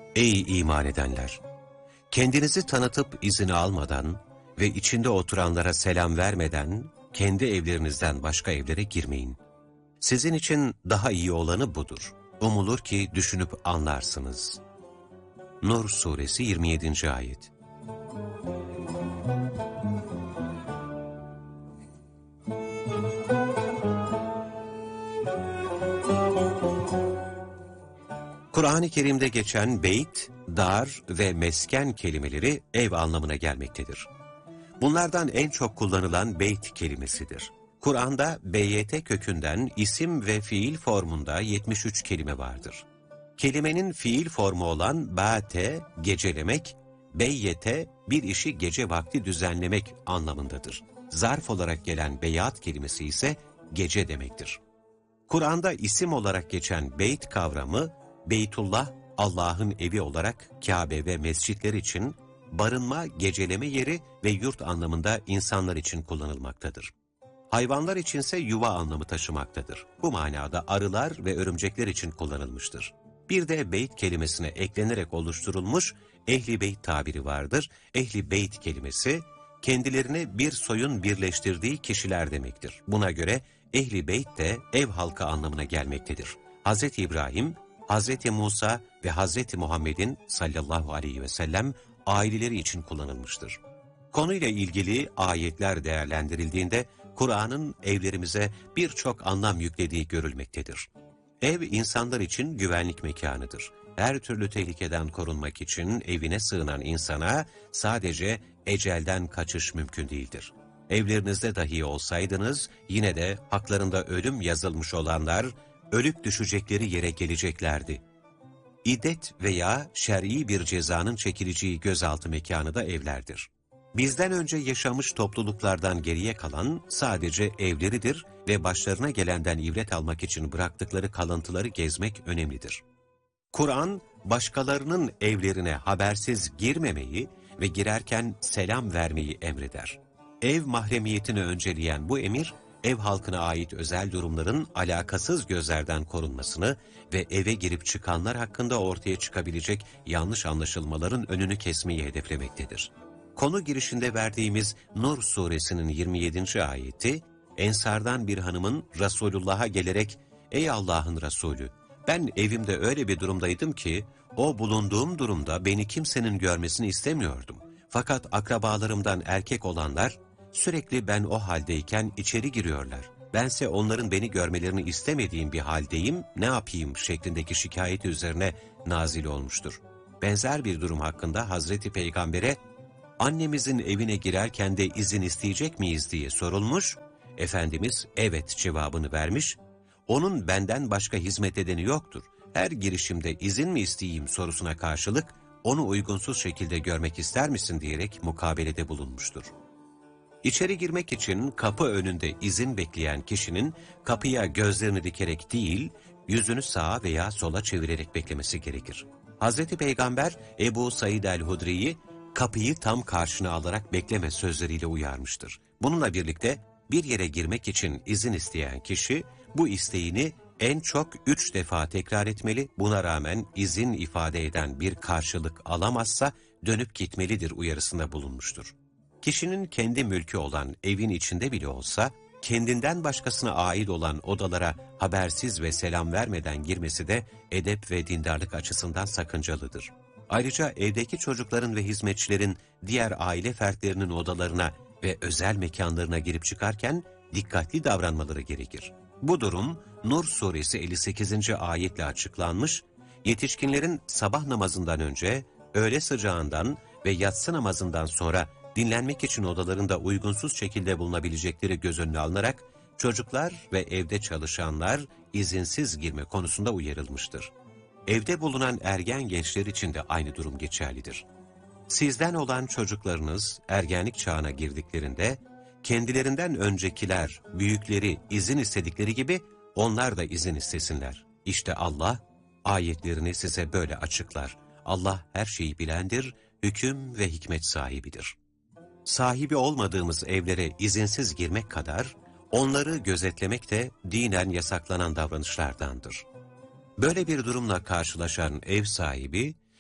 Ey iman edenler! Kendinizi tanıtıp izini almadan ve içinde oturanlara selam vermeden kendi evlerinizden başka evlere girmeyin. Sizin için daha iyi olanı budur. Umulur ki düşünüp anlarsınız. Nur Suresi 27. Ayet. Kur'an-ı Kerim'de geçen beyt, dar ve mesken kelimeleri ev anlamına gelmektedir. Bunlardan en çok kullanılan beyt kelimesidir. Kur'an'da BYT kökünden isim ve fiil formunda 73 kelime vardır. Kelimenin fiil formu olan bate, gecelemek, beyyete, bir işi gece vakti düzenlemek anlamındadır. Zarf olarak gelen beyat kelimesi ise gece demektir. Kur'an'da isim olarak geçen beyt kavramı, Beytullah, Allah'ın evi olarak Kabe ve mescitler için barınma, geceleme yeri ve yurt anlamında insanlar için kullanılmaktadır. Hayvanlar içinse yuva anlamı taşımaktadır. Bu manada arılar ve örümcekler için kullanılmıştır. Bir de beyt kelimesine eklenerek oluşturulmuş ehli beyt tabiri vardır. Ehli beyt kelimesi kendilerini bir soyun birleştirdiği kişiler demektir. Buna göre ehli beyt de ev halkı anlamına gelmektedir. Hz. İbrahim, Hz. Musa ve Hz. Muhammed'in sallallahu aleyhi ve sellem aileleri için kullanılmıştır. Konuyla ilgili ayetler değerlendirildiğinde Kur'an'ın evlerimize birçok anlam yüklediği görülmektedir. Ev insanlar için güvenlik mekanıdır. Her türlü tehlikeden korunmak için evine sığınan insana sadece ecelden kaçış mümkün değildir. Evlerinizde dahi olsaydınız yine de haklarında ölüm yazılmış olanlar ölüp düşecekleri yere geleceklerdi. İddet veya şer'i bir cezanın çekileceği gözaltı mekanı da evlerdir. Bizden önce yaşamış topluluklardan geriye kalan sadece evleridir ve başlarına gelenden ibret almak için bıraktıkları kalıntıları gezmek önemlidir. Kur'an, başkalarının evlerine habersiz girmemeyi ve girerken selam vermeyi emreder. Ev mahremiyetini önceleyen bu emir, ev halkına ait özel durumların alakasız gözlerden korunmasını ve eve girip çıkanlar hakkında ortaya çıkabilecek yanlış anlaşılmaların önünü kesmeyi hedeflemektedir. Konu girişinde verdiğimiz Nur Suresinin 27. ayeti, Ensardan bir hanımın Resulullah'a gelerek, "Ey Allah'ın Resulü, ben evimde öyle bir durumdaydım ki, o bulunduğum durumda beni kimsenin görmesini istemiyordum. Fakat akrabalarımdan erkek olanlar, sürekli ben o haldeyken içeri giriyorlar. Bense onların beni görmelerini istemediğim bir haldeyim, ne yapayım?" şeklindeki şikayeti üzerine nazil olmuştur. Benzer bir durum hakkında Hazreti Peygamber'e, annemizin evine girerken de izin isteyecek miyiz diye sorulmuş, Efendimiz evet cevabını vermiş, onun benden başka hizmet edeni yoktur, her girişimde izin mi isteyeyim sorusuna karşılık, onu uygunsuz şekilde görmek ister misin diyerek mukabelede bulunmuştur. İçeri girmek için kapı önünde izin bekleyen kişinin kapıya gözlerini dikerek değil, yüzünü sağa veya sola çevirerek beklemesi gerekir. Hz. Peygamber Ebu Said el-Hudri'yi kapıyı tam karşına alarak bekleme sözleriyle uyarmıştır. Bununla birlikte bir yere girmek için izin isteyen kişi bu isteğini en çok 3 defa tekrar etmeli, buna rağmen izin ifade eden bir karşılık alamazsa dönüp gitmelidir uyarısında bulunmuştur. Kişinin kendi mülkü olan evin içinde bile olsa, kendinden başkasına ait olan odalara habersiz ve selam vermeden girmesi de edep ve dindarlık açısından sakıncalıdır. Ayrıca evdeki çocukların ve hizmetçilerin diğer aile fertlerinin odalarına ve özel mekanlarına girip çıkarken dikkatli davranmaları gerekir. Bu durum Nur Suresi 58. ayetle açıklanmış, yetişkinlerin sabah namazından önce, öğle sıcağından ve yatsı namazından sonra dinlenmek için odalarında uygunsuz şekilde bulunabilecekleri göz önüne alınarak çocuklar ve evde çalışanlar izinsiz girme konusunda uyarılmıştır. Evde bulunan ergen gençler için de aynı durum geçerlidir. Sizden olan çocuklarınız ergenlik çağına girdiklerinde, kendilerinden öncekiler, büyükleri izin istedikleri gibi onlar da izin istesinler. İşte Allah ayetlerini size böyle açıklar. Allah her şeyi bilendir, hüküm ve hikmet sahibidir. Sahibi olmadığımız evlere izinsiz girmek kadar, onları gözetlemek de dinen yasaklanan davranışlardandır. Böyle bir durumla karşılaşan ev sahibi,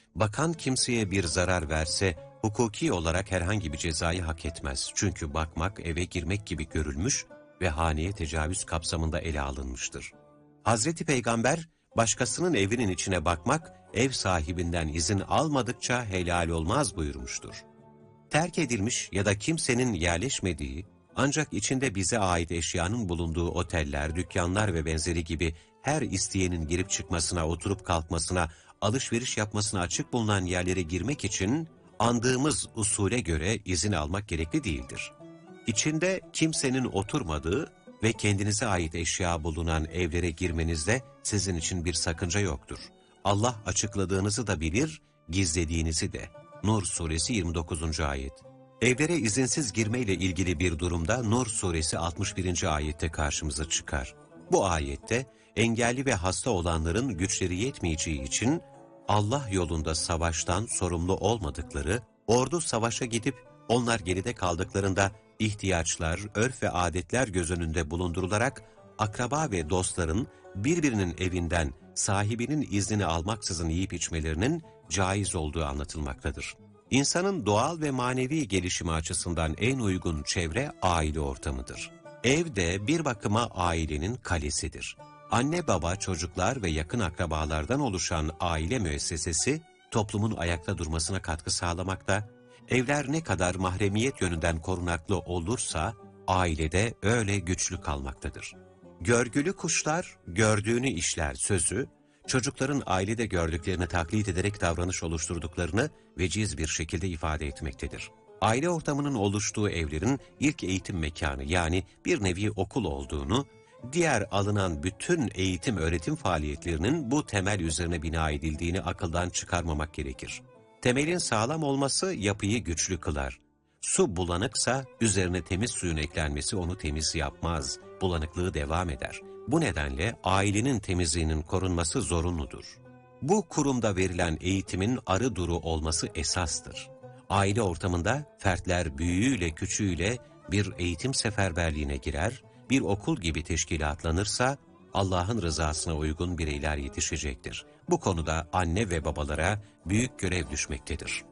bakan kimseye bir zarar verse, hukuki olarak herhangi bir cezayı hak etmez. Çünkü bakmak eve girmek gibi görülmüş ve haneye tecavüz kapsamında ele alınmıştır. Hazreti Peygamber, başkasının evinin içine bakmak, ev sahibinden izin almadıkça helal olmaz buyurmuştur. Terk edilmiş ya da kimsenin yerleşmediği, ancak içinde bize ait eşyanın bulunduğu oteller, dükkanlar ve benzeri gibi her isteyenin girip çıkmasına, oturup kalkmasına, alışveriş yapmasına açık bulunan yerlere girmek için andığımız usule göre izin almak gerekli değildir. İçinde kimsenin oturmadığı ve kendinize ait eşya bulunan evlere girmenizde sizin için bir sakınca yoktur. Allah açıkladığınızı da bilir, gizlediğinizi de. Nur suresi 29. ayet. Evlere izinsiz girmeyle ilgili bir durumda Nur suresi 61. ayette karşımıza çıkar. Bu ayette engelli ve hasta olanların güçleri yetmeyeceği için Allah yolunda savaştan sorumlu olmadıkları, ordu savaşa gidip onlar geride kaldıklarında ihtiyaçlar, örf ve adetler göz önünde bulundurularak akraba ve dostların birbirinin evinden sahibinin iznini almaksızın yiyip içmelerinin caiz olduğu anlatılmaktadır. İnsanın doğal ve manevi gelişimi açısından en uygun çevre aile ortamıdır. Ev de bir bakıma ailenin kalesidir. Anne baba, çocuklar ve yakın akrabalardan oluşan aile müessesesi toplumun ayakta durmasına katkı sağlamakta, evler ne kadar mahremiyet yönünden korunaklı olursa ailede öyle güçlü kalmaktadır. Görgülü kuşlar gördüğünü işler sözü, çocukların ailede gördüklerini taklit ederek davranış oluşturduklarını veciz bir şekilde ifade etmektedir. Aile ortamının oluştuğu evlerin ilk eğitim mekanı yani bir nevi okul olduğunu, diğer alınan bütün eğitim öğretim faaliyetlerinin bu temel üzerine bina edildiğini akıldan çıkarmamak gerekir. Temelin sağlam olması yapıyı güçlü kılar. Su bulanıksa üzerine temiz suyun eklenmesi onu temiz yapmaz, bulanıklığı devam eder. Bu nedenle ailenin temizliğinin korunması zorunludur. Bu kurumda verilen eğitimin arı duru olması esastır. Aile ortamında fertler büyüğüyle küçüğüyle bir eğitim seferberliğine girer, bir okul gibi teşkilatlanırsa Allah'ın rızasına uygun bireyler yetişecektir. Bu konuda anne ve babalara büyük görev düşmektedir.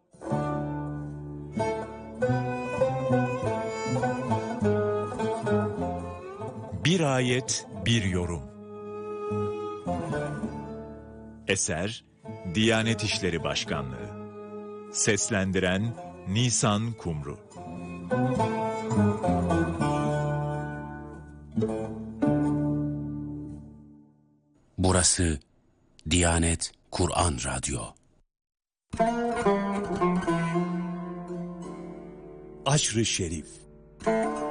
Bir ayet, bir yorum. Eser, Diyanet İşleri Başkanlığı. Seslendiren Nisan Kumru. Burası Diyanet Kur'an Radyo. Aşr-ı Şerif